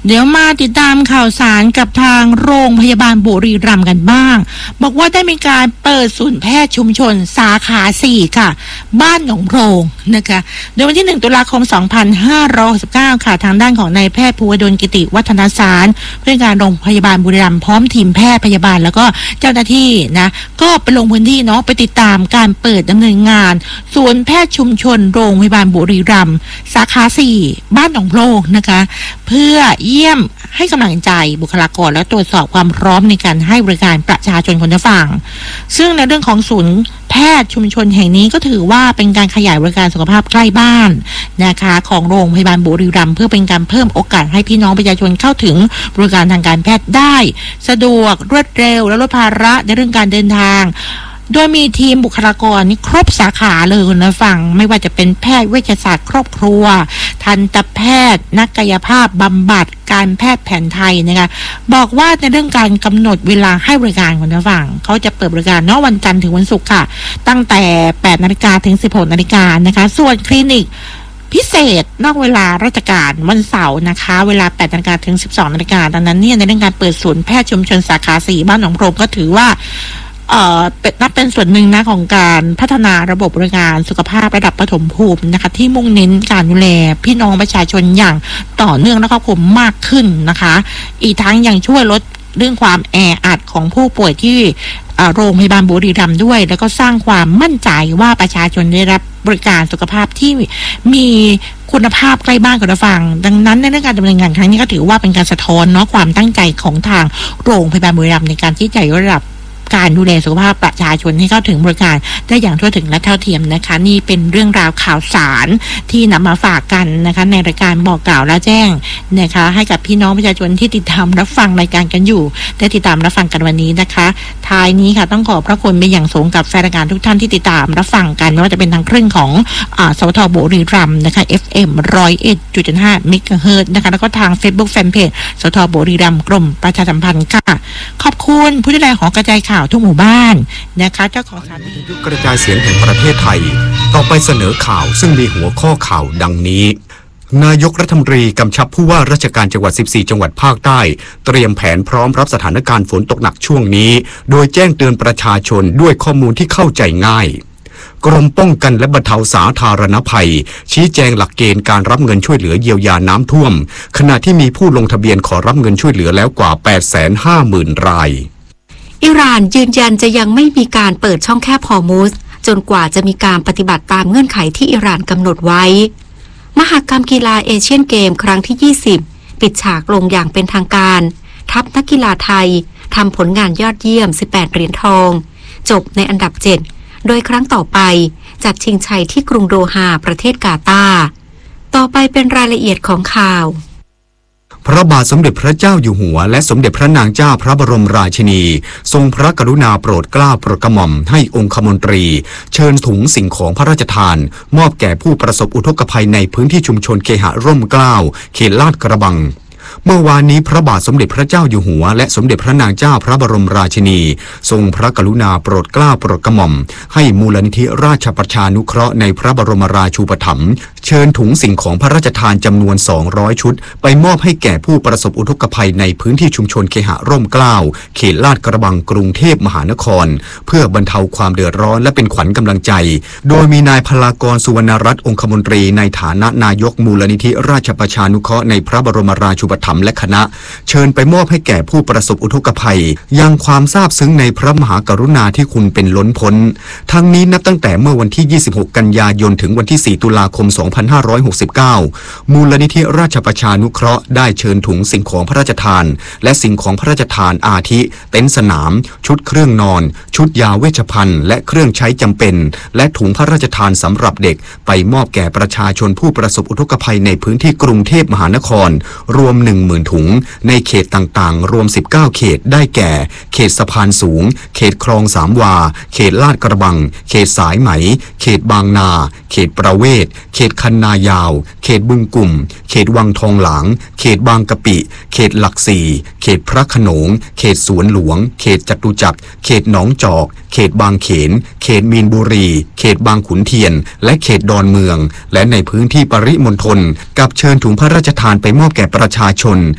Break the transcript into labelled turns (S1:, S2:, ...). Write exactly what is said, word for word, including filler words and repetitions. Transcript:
S1: เดี๋ยวมาติดตามข่าวสารกับทางโรงพยาบาลบุรีรัมย์กันบ้างบอกว่าได้มีการเปิดศูนย์แพทย์ชุมชนสาขาสี่ค่ะบ้านหนองโพรงนะคะโดยวันที่หนึ่งตุลาคมสองพันห้าร้อยหกสิบเก้าค่ะทางด้านของนายแพทย์ภูวดลกิติวัฒนสารผู้ในการโรงพยาบาลบุรีรัมย์พร้อมทีมแพทย์พยาบาลแล้วก็เจ้าหน้าที่นะก็ไปลงพื้นที่เนาะไปติดตามการเปิดดำเนินงานศูนย์แพทย์ชุมชนโรงพยาบาลบุรีรัมย์สาขาสี่บ้านหนองโพรงนะคะเพื่อเยี่ยมให้กำลังใจบุคลากรและตรวจสอบความพร้อมในการให้บริการประชาชนคนละฝั่งซึ่งในเรื่องของศูนย์แพทย์ชุมชนแห่งนี้ก็ถือว่าเป็นการขยายบริการสุขภาพใกล้บ้านนะคะของโรงพยาบาลบุรีรัมย์เพื่อเป็นการเพิ่มโอกาสให้พี่น้องประชาชนเข้าถึงบริการทางการแพทย์ได้สะดวกรวดเร็วและลดภาระในเรื่องการเดินทางโดยมีทีมบุคลากรนี่ครบสาขาเลยนะฟังไม่ว่าจะเป็นแพทย์เวชศาสตร์ครอบครัวทันตแพทย์นักกายภาพบำบัดการแพทย์แผนไทยนะคะบอกว่าในเรื่องการกำหนดเวลาให้บริการของนะฟังเขาจะเปิดบริการนอกวันจันทร์ถึงวันศุกร์ค่ะตั้งแต่แปดนาฬิกาถึงสิบหกนาฬิกานะคะส่วนคลินิกพิเศษนอกเวลาราชการวันเสาร์นะคะเวลาแปดนาฬิกาถึงสิบสองนาฬิกาดังนั้นเนี่ยในเรื่องการเปิดศูนย์แพทย์ชุมชนสาขาสี่บ้านหนองโพรงก็ถือว่าเอ่อเป็นนับเป็นส่วนหนึ่งนะของการพัฒนาระบบบริการสุขภาพระดับปฐมภูมินะคะที่มุ่งเน้นการดูแลพี่น้องประชาชนอย่างต่อเนื่องและครอบคลุมมากขึ้นนะคะอีกทั้งยังช่วยลดเรื่องความแออัดของผู้ป่วยที่โรงพยาบาลบุรีรัมย์ด้วยแล้วก็สร้างความมั่นใจว่าประชาชนได้รับบริการสุขภาพที่มีคุณภาพใกล้บ้านกับเราฟังดังนั้นในเรื่องการดำเนินงานครั้งนี้ก็ถือว่าเป็นการสะท้อนเนาะความตั้งใจของทางโรงพยาบาลบุรีรัมย์ในการที่จะยกระดับการดูแลสุขภาพประชาชนให้เข้าถึงบริการได้อย่างทั่วถึงและเท่าเทียมนะคะนี่เป็นเรื่องราวข่าวสารที่นำมาฝากกันนะคะในรายการบอกกล่าวและแจ้งนะคะให้กับพี่น้องประชาชนที่ติดตามรับฟังรายการกันอยู่ได้ติดตามรับฟังกันวันนี้นะคะท้ายนี้ค่ะต้องขอบพระคุณเป็นอย่างสูงกับแฟนรายการทุกท่านที่ติดตามรับฟังกันไม่ว่าจะเป็นทางคลื่นของอ่าสวทบุรีรัมย์นะคะ เอฟ เอ็ม หนึ่งศูนย์เอ็ดจุดห้า เมกะเฮิรตซ์นะคะแล้วก็ทาง Facebook Fanpage สวทบุรีรัมย์กรมประชาสัมพันธ์ค่ะขอบคุณผู้ดูแลหอกระจายข่าวทุกหมู่บ้านนะคะเจ้าของสถานีวิทยุ
S2: กระจายเสียงแห่งประเทศไทยต่อไปเสนอข่าวซึ่งมีหัวข้อข่าวดังนี้นายกรัฐมนตรีกำชับผู้ว่าราชการจังหวัดสิบสี่จังหวัดภาคใต้เตรียมแผนพร้อมรับสถานการณ์ฝนตกหนักช่วงนี้โดยแจ้งเตือนประชาชนด้วยข้อมูลที่เข้าใจง่ายกรมป้องกันและบรรเทาสาธารณภัยชี้แจงหลักเกณฑ์การรับเงินช่วยเหลือเยียวยาน้ำท่วมขณะที่มีผู้ลงทะเบียนขอรับเงินช่วยเหลือแล้วกว่า แปดแสนห้าหมื่น ราย
S3: อิหร่านยืนยันจะยังไม่มีการเปิดช่องแคบฮอร์มุซจนกว่าจะมีการปฏิบัติตามเงื่อนไขที่อิหร่านกำหนดไว้มหกรรมกีฬาเอเชียนเกมครั้งที่ยี่สิบปิดฉากลงอย่างเป็นทางการทัพนักกีฬาไทยทำผลงานยอดเยี่ยมสิบแปดเหรียญทองจบในอันดับเจ็ดโดยครั้งต่อไปจัดชิงชัยที่กรุงโดฮาประเทศกาตาร์ต่อไปเป็นรายละเอียดของข่าว
S2: พระบาทสมเด็จพระเจ้าอยู่หัวและสมเด็จพระนางเจ้าพระบรมราชินีทรงพระกรุณาโปรดเกล้าโปรดกระหม่อมให้องคมนตรีเชิญถุงสิ่งของพระราชทานมอบแก่ผู้ประสบอุทกภัยในพื้นที่ชุมชนเคหะร่มเกล้าเขตลาดกระบังเมื่อวานนี้พระบาทสมเด็จพระเจ้าอยู่หัวและสมเด็จพระนางเจ้าพระบรมราชินีทรงพระกรุณาโปรดเกล้าโปรดกระหม่อมให้มูลนิธิราชประชานุเคราะห์ในพระบรมราชูปถัมภ์เชิญถุงสิ่งของพระราชทานจำนวนสองร้อยชุดไปมอบให้แก่ผู้ประสบอุทกภัยในพื้นที่ชุมชนเคหะร่มเกล้าเขตลาดกระบังกรุงเทพมหานครเพื่อบรรเทาความเดือดร้อนและเป็นขวัญกำลังใจโดยมีนายพลากรสุวรรณรัตน์องคมนตรีในฐานะนายกมูลนิธิราชประชานุเคราะห์ในพระบรมราชูปถัมภ์และคณะเชิญไปมอบให้แก่ผู้ประสบอุทกภัยยังความซาบซึ้งในพระมหากรุณาธิคุณเป็นล้นพ้นทั้งนี้นับตั้งแต่เมื่อวันที่ยี่สิบหกกันยายนถึงวันที่สี่ตุลาคมสองพันห้าร้อยหกสิบเก้ามูลนิธิราชประชานุเคราะห์ได้เชิญถุงสิ่งของพระราชทานและสิ่งของพระราชทานอาทิเต็นท์สนามชุดเครื่องนอนชุดยาเวชภัณฑ์และเครื่องใช้จำเป็นและถุงพระราชทานสำหรับเด็กไปมอบแก่ประชาชนผู้ประสบอุทกภัยในพื้นที่กรุงเทพมหานครรวม หนึ่งหมื่น ถุงในเขตต่างๆรวมสิบเก้าเขตได้แก่เขตสะพานสูงเขตคลองสามวาเขตลาดกระบังเขตสายไหมเขตบางนาเขตประเวศเขตคันนายาวเขตบึงกุ่มเขตวังทองหลางเขตบางกะปิเขตหลักสี่เขตพระโขนงเขตสวนหลวงเขตจตุจักรเขตหนองจอกเขตบางเขนเขตมีนบุรีเขตบางขุนเทียนและเขตดอนเมืองและในพื้นที่ปริมณฑลกับเชิญถุงพระราชทานไปมอบแก่ประชาชน